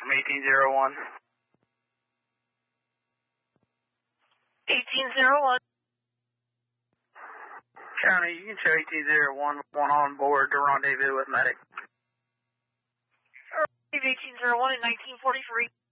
from 1801. 1801. County, you can show 1801 one on board to rendezvous with medic. 1801 in 1943.